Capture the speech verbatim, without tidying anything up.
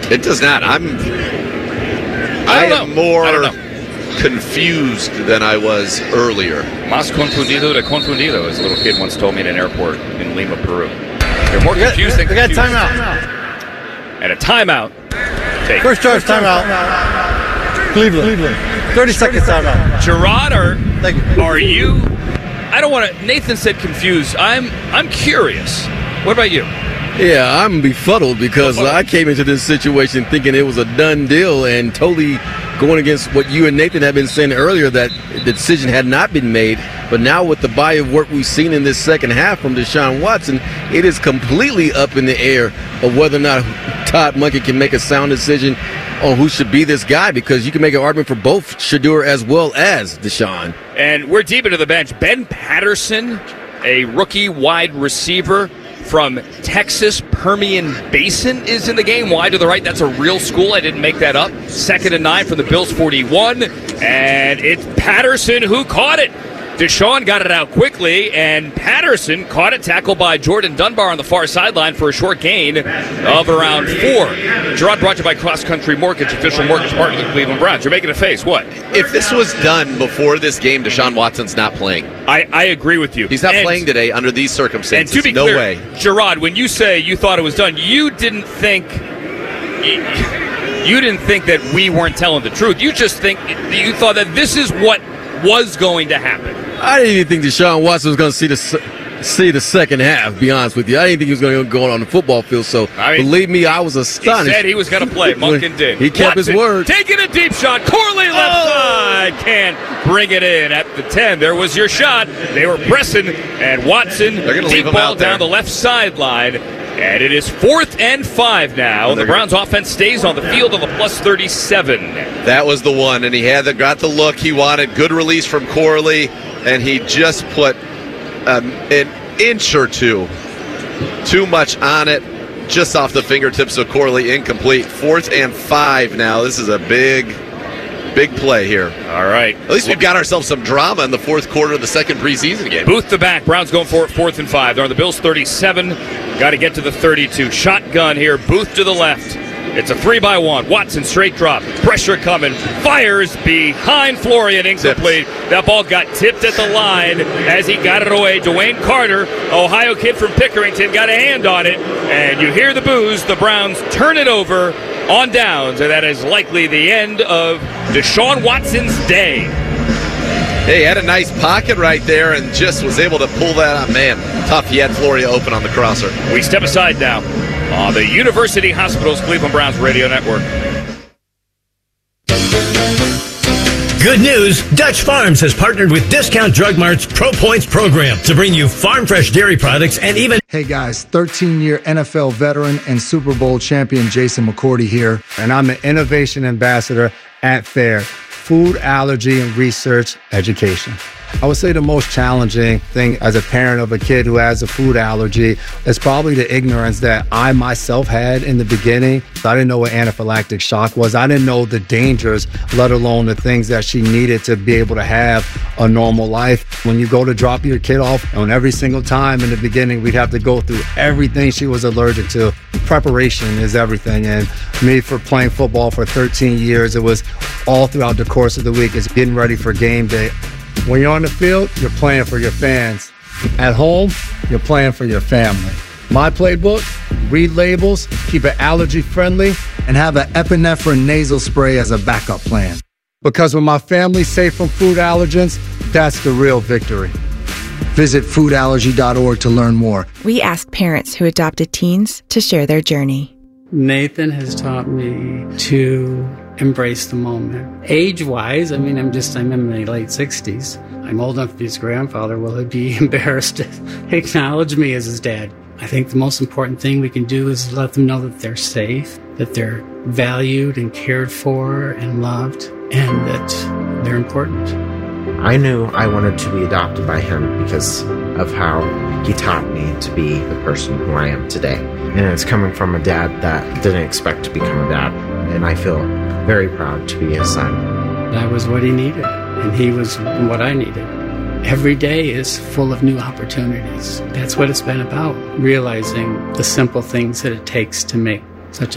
It does not. I'm. I, I am know. more I confused than I was earlier. Más confundido de confundido, as a little kid once told me in an airport in Lima, Peru. You're more confused than confused. We got timeout. And a timeout. Take. First charge timeout. Cleveland. Cleveland. thirty seconds timeout. Gerard, are, are you... I don't want to... Nathan said confused. I'm I'm curious. What about you? Yeah, I'm befuddled because befuddled. I came into this situation thinking it was a done deal and totally going against what you and Nathan had been saying earlier, that the decision had not been made. But now with the body of work we've seen in this second half from Deshaun Watson, it is completely up in the air of whether or not Todd Monken can make a sound decision on who should be this guy, because you can make an argument for both Shedeur as well as Deshaun. And we're deep into the bench. Ben Patterson, a rookie wide receiver from Texas Permian Basin, is in the game. Wide to the right. That's a real school. I didn't make that up. Second and nine for the Bills forty-one. And it's Patterson who caught it. Deshaun got it out quickly, and Patterson caught it, tackled by Jordan Dunbar on the far sideline for a short gain of around four. Gerard, brought to you by Cross Country Mortgage, official mortgage partner of the Cleveland Browns. You're making a face. What? If this was done before this game, Deshaun Watson's not playing. I, I agree with you. He's not and, playing today under these circumstances. And to be no clear, way. Gerard, when you say you thought it was done, you didn't think... You didn't think that we weren't telling the truth. You just think you thought that this is what was going to happen. I didn't even think Deshaun Watson was going to see the see the second half, to be honest with you. I didn't think he was going to go on the football field, so I mean, believe me, I was astonished. He said he was going to play. Monken did. He kept Watson, his word. Taking a deep shot. Corley left oh. side. Can't bring it in at the ten. There was your shot. They were pressing, and Watson, deep ball down the left sideline. And it is fourth and five now. The Browns offense stays on the field on the plus thirty-seven. That was the one, and he had the, got the look he wanted. Good release from Corley, and he just put um, an inch or two too much on it, just off the fingertips of Corley. Incomplete. Fourth and five now. This is a big, big play here. All right. At least we've got ourselves some drama in the fourth quarter of the second preseason game. Booth to back. Browns going for it, fourth and five. They're on the Bills thirty-seven. Got to get to the thirty-two. Shotgun here. Booth to the left. It's a three by one. Watson straight drop. Pressure coming. Fires behind Florian. Incomplete. Tipped. That ball got tipped at the line as he got it away. Dwayne Carter, Ohio kid from Pickerington, got a hand on it. And you hear the boos. The Browns turn it over on downs. And that is likely the end of Deshaun Watson's day. Hey, had a nice pocket right there and just was able to pull that on. Man, tough. He had Floria open on the crosser. We step aside now on the University Hospitals Cleveland Browns Radio Network. Good news, Dutch Farms has partnered with Discount Drug Mart's Pro Points program to bring you farm fresh dairy products and even... Hey guys, thirteen-year N F L veteran and Super Bowl champion Jason McCourty here, and I'm the Innovation Ambassador at FAIR, Food Allergy and Research Education. I would say the most challenging thing as a parent of a kid who has a food allergy is probably the ignorance that I myself had in the beginning. I didn't know what anaphylactic shock was. I didn't know the dangers, let alone the things that she needed to be able to have a normal life. When you go to drop your kid off, and every single time in the beginning, we'd have to go through everything she was allergic to. Preparation is everything. And me, for playing football for thirteen years, it was all throughout the course of the week. It's getting ready for game day. When you're on the field, you're playing for your fans. At home, you're playing for your family. My playbook, read labels, keep it allergy friendly, and have an epinephrine nasal spray as a backup plan. Because when my family's safe from food allergens, that's the real victory. Visit food allergy dot org to learn more. We asked parents who adopted teens to share their journey. Nathan has taught me to embrace the moment. Age-wise, I mean, I'm just, I'm in my late sixties. I'm old enough to be his grandfather. Will he be embarrassed to acknowledge me as his dad? I think the most important thing we can do is let them know that they're safe, that they're valued and cared for and loved, and that they're important. I knew I wanted to be adopted by him because of how he taught me to be the person who I am today. And it's coming from a dad that didn't expect to become a dad. And I feel very proud to be his son. I was what he needed, and he was what I needed. Every day is full of new opportunities. That's what it's been about, realizing the simple things that it takes to make such a